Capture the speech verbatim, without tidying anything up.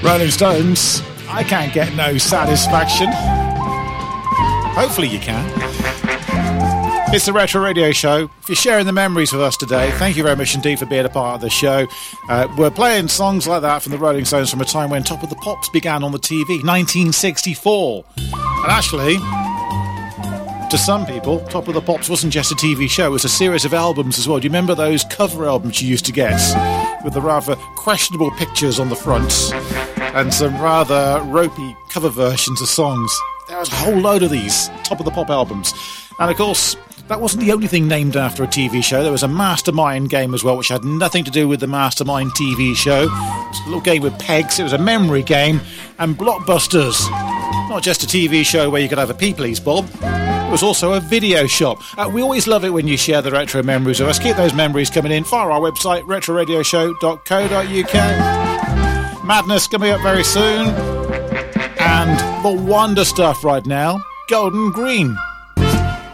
Rolling Stones, I can't get no satisfaction. Hopefully you can. It's the Retro Radio Show. If you're sharing the memories with us today, thank you very much indeed for being a part of the show. Uh, we're playing songs like that from the Rolling Stones from a time when Top of the Pops began on the T V, nineteen sixty-four. And actually, to some people, Top of the Pops wasn't just a T V show, it was a series of albums as well. Do you remember those cover albums you used to get with the rather questionable pictures on the front and some rather ropey cover versions of songs? There was a whole load of these Top of the Pop albums. And of course, that wasn't the only thing named after a T V show. There was a Mastermind game as well, which had nothing to do with the Mastermind T V show. It was a little game with pegs. It was a memory game. And Blockbusters. Not just a T V show where you could have a pee please, Bob. It was also a video shop. Uh, we always love it when you share the retro memories with us. Keep those memories coming in via our website, retro radio show dot co dot uk. Madness coming up very soon. And the wonder stuff right now, Golden Green.